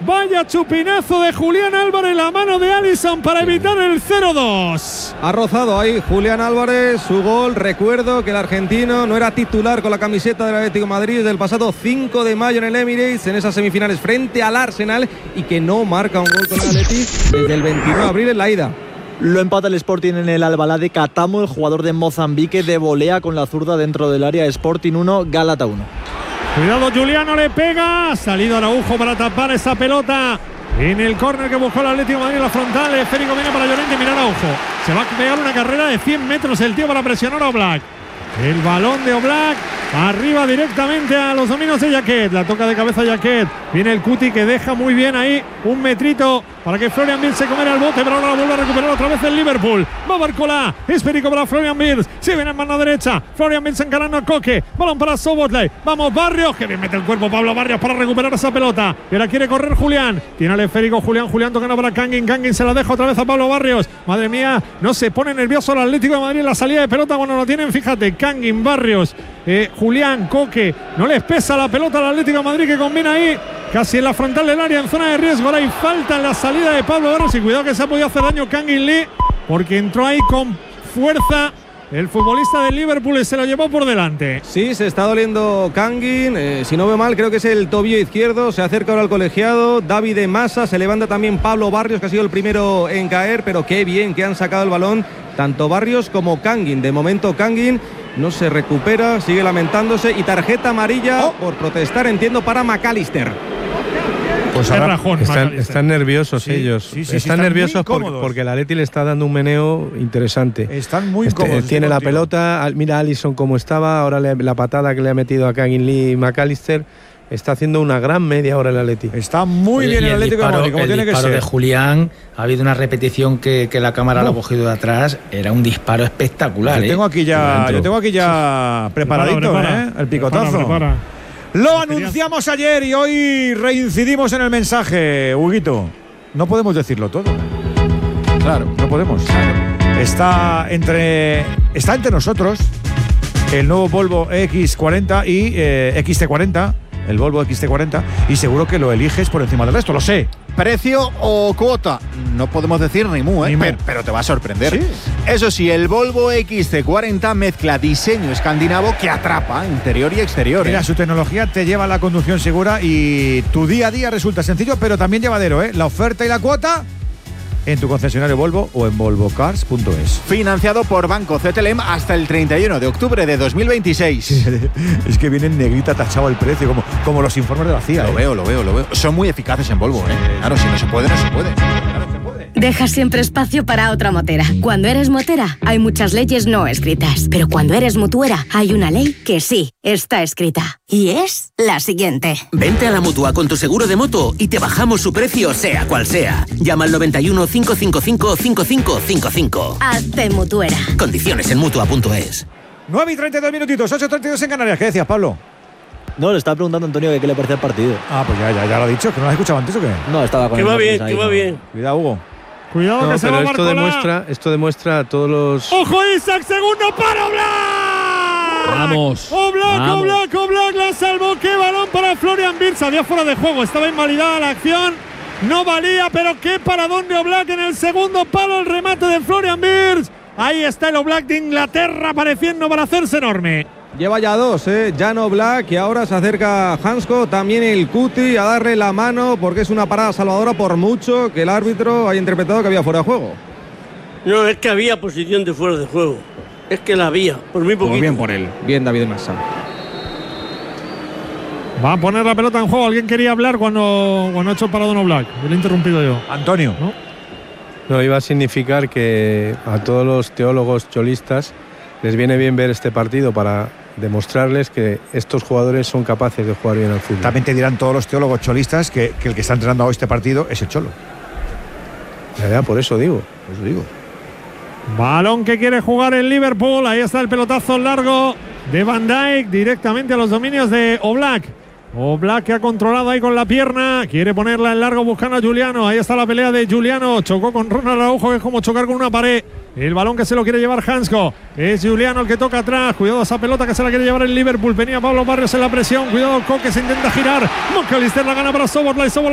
Vaya chupinazo de Julián Álvarez en la mano de Alisson para evitar el 0-2. Ha rozado ahí Julián Álvarez su gol. Recuerdo que el argentino no era titular con la camiseta del Atlético de Madrid desde el pasado 5 de mayo en el Emirates, en esas semifinales frente al Arsenal, y que no marca un gol con el Atleti desde el 29 de abril en la ida. Lo empata el Sporting en el Albalá de Catamo. El jugador de Mozambique de volea con la zurda dentro del área. Sporting 1, Gálata 1. Cuidado, Juliano le pega. Ha salido Araujo para tapar esa pelota en el córner que buscó el Atlético de Madrid en la frontal. El esférico viene para Llorente. Mira Araujo. Se va a pegar una carrera de 100 metros el tío para presionar a Oblak. El balón de Oblak arriba directamente a los dominios de Jaquet. La toca de cabeza Jaquet. Viene el Cuti que deja muy bien ahí un metrito para que Florian Wirtz se comiera el bote, pero ahora la vuelve a recuperar otra vez el Liverpool. Va Barcola, esférico para Florian Wirtz. Se viene en mano derecha. Florian Wirtz encarando a Koke. Balón para Szoboszlai. Vamos Barrios, que bien mete el cuerpo Pablo Barrios para recuperar esa pelota. Y ahora quiere correr Julián. Tiene el esférico Julián tocando para Kangin. Kangin se la deja otra vez a Pablo Barrios. Madre mía, no se pone nervioso el Atlético de Madrid en la salida de pelota cuando lo tienen. Fíjate, Kangin, Barrios, Julián, Koke. No les pesa la pelota al Atlético de Madrid, que combina ahí casi en la frontal del área, en zona de riesgo. Ahora hay falta en la salida de Pablo Barrios, y cuidado que se ha podido hacer daño Kangin Lee, porque entró ahí con fuerza el futbolista del Liverpool y se lo llevó por delante. Sí, se está doliendo Kangin. Si no veo mal, creo que es el tobillo izquierdo. Se acerca ahora al colegiado David de Massa. Se levanta también Pablo Barrios, que ha sido el primero en caer. Pero qué bien que han sacado el balón tanto Barrios como Kangin. De momento Kangin no se recupera, sigue lamentándose. Y tarjeta amarilla por protestar, entiendo, para McAllister. Pues ahora están nerviosos ellos. Están nerviosos porque el Atleti le está dando un meneo interesante. Están muy cómodos. Tiene la pelota, mira a Alisson cómo estaba, ahora la patada que le ha metido a Kangin Lee y McAllister. Está haciendo una gran media hora el Atleti. Está muy bien el Atlético de Madrid, como tiene que ser. El disparo de Julián, ha habido una repetición que la cámara lo ha cogido de atrás. Era un disparo espectacular. Yo tengo aquí ya preparadito, el picotazo. Prepara. Lo anunciamos ayer y hoy reincidimos en el mensaje, Huguito. No podemos decirlo todo. Claro, no podemos. Está entre nosotros el nuevo Volvo X40 y XT40. El Volvo XT40, y seguro que lo eliges por encima del resto, lo sé. ¿Precio o cuota? No podemos decir ni mu, pero te va a sorprender. ¿Sí? Eso sí, el Volvo XC40 mezcla diseño escandinavo que atrapa interior y exterior. Mira, su tecnología te lleva a la conducción segura y tu día a día resulta sencillo, pero también llevadero, La oferta y la cuota en tu concesionario Volvo o en volvocars.es. Financiado por Banco CTLM hasta el 31 de octubre de 2026. Es que viene en negrita tachado el precio, como los informes de la CIA. Lo veo. Son muy eficaces en Volvo, Claro, si no se puede, no se puede. Claro, se puede. Deja siempre espacio para otra motera. Cuando eres motera, hay muchas leyes no escritas. Pero cuando eres mutuera, hay una ley que sí está escrita. Y es la siguiente. Vente a la Mutua con tu seguro de moto y te bajamos su precio, sea cual sea. Llama al 91 555 5555. Hazte mutuera. Condiciones en Mutua.es. 9:32 minutitos, 8:32 en Canarias. ¿Qué decías, Pablo? No, le estaba preguntando a Antonio que qué le parecía el partido. Ah, pues ya lo ha dicho, que no lo has escuchado antes o qué. No, estaba con que va bien, que va bien. Cuidado, Hugo. Cuidado, que se va a esto demuestra a todos los... ¡Ojo, Isaac! ¡Segundo para Oblak! ¡Vamos! Oblak la salvó. ¡Qué balón para Florian Wirtz! Había fuera de juego, estaba invalidada la acción. No valía, pero qué paradón de Oblak en el segundo palo. El remate de Florian Wirtz. Ahí está el Oblak de Inglaterra apareciendo para hacerse enorme. Lleva ya dos, Jan Oblak, y ahora se acerca Hansko, también el Cuti, a darle la mano, porque es una parada salvadora por mucho que el árbitro haya interpretado que había fuera de juego. No, es que había posición de fuera de juego. Es que la había, por muy poquito. Pues bien por él, bien David de Massa. Va a poner la pelota en juego. ¿Alguien quería hablar cuando ha hecho el paradón Oblak? Yo le he interrumpido yo. Antonio. No, iba a significar que a todos los teólogos cholistas les viene bien ver este partido para demostrarles que estos jugadores son capaces de jugar bien al fútbol. También te dirán todos los teólogos cholistas que el que está entrenando hoy este partido es el Cholo. Ya, por eso digo. Balón que quiere jugar el Liverpool. Ahí está el pelotazo largo de Van Dijk directamente a los dominios de Oblak. Oblak que ha controlado ahí con la pierna. Quiere ponerla en largo buscando a Giuliano. Ahí está la pelea de Giuliano. Chocó con Ronald Araujo, que es como chocar con una pared. El balón que se lo quiere llevar Hansko. Es Giuliano el que toca atrás. Cuidado esa pelota que se la quiere llevar el Liverpool. Venía Pablo Barrios en la presión. Cuidado, Koke se intenta girar. McAllister la gana para Szoboszlai.